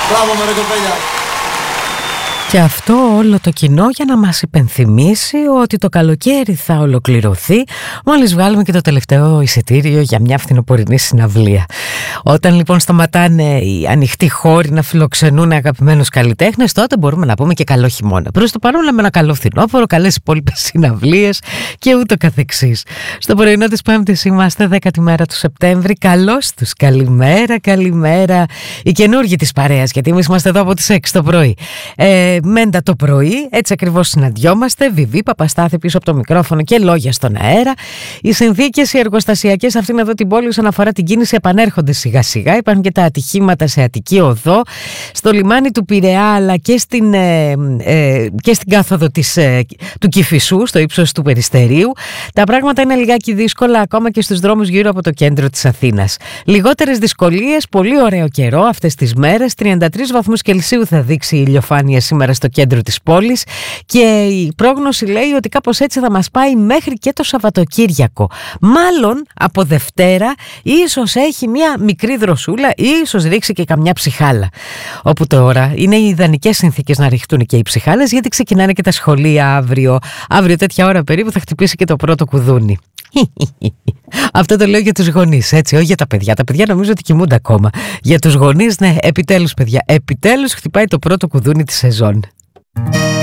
Μπράβο με ρε κοπέλια. Και αυτό όλο το κοινό για να μας υπενθυμίσει ότι το καλοκαίρι θα ολοκληρωθεί μόλις βγάλουμε και το τελευταίο εισιτήριο για μια φθινοπορεινή συναυλία. Όταν λοιπόν σταματάνε οι ανοιχτοί χώροι να φιλοξενούν αγαπημένους καλλιτέχνες, τότε μπορούμε να πούμε και καλό χειμώνα. Προς το παρόν λέμε ένα καλό φθινόπωρο, καλές υπόλοιπες συναυλίες και ούτω καθεξής. Στο πρωινό της Πέμπτης είμαστε 10η μέρα του Σεπτέμβρη. Καλώς τους, καλημέρα, καλημέρα. Οι καινούργοι της παρέας, γιατί εμείς είμαστε εδώ από τις 6 το πρωί. Μέντα το πρωί, έτσι ακριβώς συναντιόμαστε. Βιβί Παπαστάθη πίσω από το μικρόφωνο και λόγια στον αέρα. Οι συνθήκες, οι εργοστασιακές αυτήν εδώ την πόλη, όσον αφορά την κίνηση, επανέρχονται σιγά σιγά. Υπάρχουν και τα ατυχήματα σε Αττική Οδό, στο λιμάνι του Πειραιά, αλλά και στην κάθοδο του Κηφισού, στο ύψος του Περιστερίου. Τα πράγματα είναι λιγάκι δύσκολα ακόμα και στους δρόμους γύρω από το κέντρο της Αθήνας. Λιγότερες δυσκολίες, πολύ ωραίο καιρό αυτές τις μέρες. 33 βαθμούς Κελσίου θα δείξει η ηλιοφάνεια σήμερα στο κέντρο της πόλης και η πρόγνωση λέει ότι κάπως έτσι θα μας πάει μέχρι και το Σαββατοκύριακο. Μάλλον από Δευτέρα ίσως έχει μια μικρή δροσούλα ή ίσως ρίξει και καμιά ψυχάλα. Όπου τώρα είναι οι ιδανικές συνθήκες να ρηχτούν και οι ψυχάλες, γιατί ξεκινάνε και τα σχολεία αύριο. Αύριο τέτοια ώρα περίπου θα χτυπήσει και το πρώτο κουδούνι. Αυτό το λέω για τους γονείς, έτσι, όχι για τα παιδιά. Τα παιδιά νομίζω ότι κοιμούνται ακόμα. Για τους γονείς, ναι, επιτέλους παιδιά, επιτέλους χτυπάει το πρώτο κουδούνι της σεζόν.